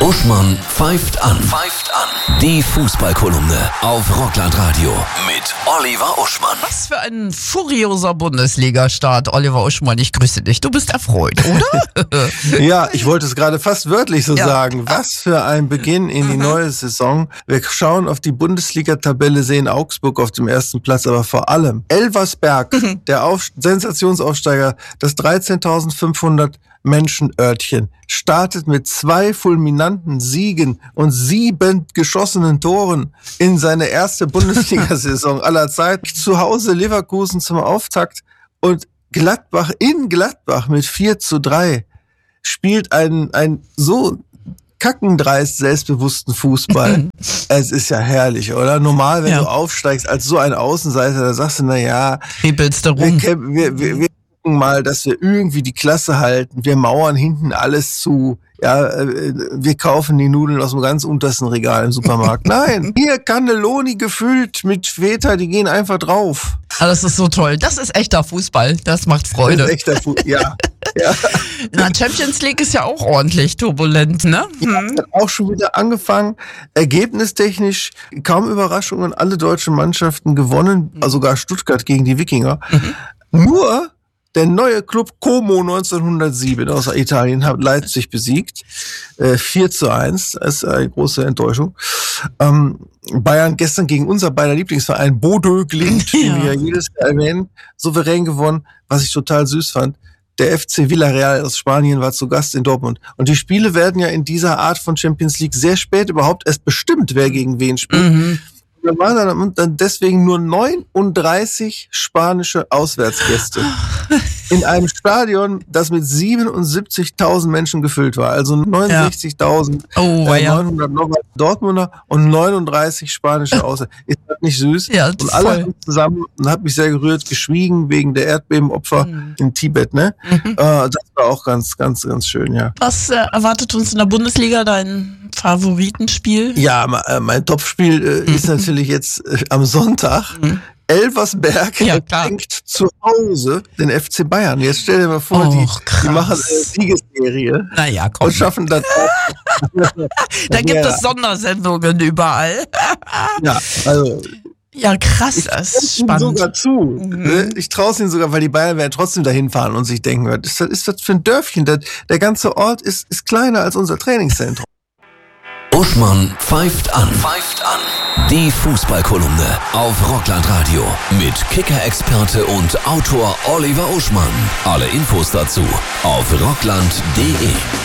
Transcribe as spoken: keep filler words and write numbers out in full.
Uschmann pfeift an. Pfeift an. Die Fußballkolumne auf Rockland-Radio mit Oliver Uschmann. Was für ein furioser Bundesliga-Start, Oliver Uschmann. Ich grüße dich. Du bist erfreut, oder? Ja, ich wollte es gerade fast wörtlich so Ja. sagen. Was für ein Beginn in die neue Saison. Wir schauen auf die Bundesliga-Tabelle, sehen Augsburg auf dem ersten Platz, aber vor allem Elversberg, der Auf- Sensationsaufsteiger, das dreizehntausendfünfhundert Menschenörtchen, startet mit zwei fulminanten Siegen und sieben geschossenen Toren in seine erste Bundesliga-Saison aller Zeiten. Zu Hause Leverkusen zum Auftakt und Gladbach in Gladbach mit vier zu drei spielt einen, einen so kackendreist selbstbewussten Fußball. Es ist ja herrlich, oder? Normal, wenn Ja. du aufsteigst als so ein Außenseiter, da sagst du, na ja, Kribbelst du wir, rum? kämpfen- wir, wir, wir gucken mal, dass wir irgendwie die Klasse halten. Wir mauern hinten alles zu. Ja, äh, wir kaufen die Nudeln aus dem ganz untersten Regal im Supermarkt. Nein, hier Cannelloni gefüllt mit Feta, die gehen einfach drauf. Ah, das ist so toll. Das ist echter Fußball. Das macht Das Freude. ist echter Fu- ja. ja. Na, Champions League ist ja auch ordentlich turbulent, ne? Hm. Hat auch schon wieder angefangen. Ergebnistechnisch kaum Überraschungen. Alle deutschen Mannschaften gewonnen, also sogar Stuttgart gegen die Wikinger. Nur der neue Club Como neunzehnhundertsieben aus Italien hat Leipzig besiegt. Äh, vier zu eins. Das ist eine große Enttäuschung. Ähm, Bayern gestern gegen unser beider Lieblingsverein Bodø Glimt, den Ja. wir ja jedes Jahr erwähnen, souverän gewonnen, was ich total süß fand. Der F C Villarreal aus Spanien war zu Gast in Dortmund. Und die Spiele werden ja in dieser Art von Champions League sehr spät überhaupt erst bestimmt, wer gegen wen spielt. Mhm. Da waren dann, dann deswegen nur neununddreißig spanische Auswärtsgäste in einem Stadion, das mit siebenundsiebzigtausend Menschen gefüllt war. Also neunundsechzigtausend Oh, äh, ja. neunhundert Dortmunder und neununddreißig spanische Auswärts. Ist das nicht süß? Ja, Und alle voll. haben zusammen, und hat mich sehr gerührt, geschwiegen wegen der Erdbebenopfer Mhm. in Tibet. Ne? Mhm. Äh, das war auch ganz, ganz, ganz schön, ja. Was äh, erwartet uns in der Bundesliga, dein Favoritenspiel? Ja, ma- äh, mein Topspiel äh, ist natürlich jetzt äh, am Sonntag. Mhm. Elversberg Ja, klar. empfängt zu Hause den F C Bayern. Jetzt stell dir mal vor, die, Och, krass. die machen eine Siegesserie Naja, komm. und schaffen das auch. Da gibt Ja. es Sondersendungen überall. Ja, also Ja, krass, das ist ich traue spannend. sogar zu. Ne? Ich traue es ihnen sogar, weil die Bayern werden trotzdem dahin fahren und sich denken, was ist das, ist das für ein Dörfchen? Das, der ganze Ort ist, ist kleiner als unser Trainingszentrum. Uschmann pfeift an. Pfeift an. Die Fußballkolumne auf Rockland-Radio mit Kicker-Experte und Autor Oliver Uschmann. Alle Infos dazu auf rockland punkt de.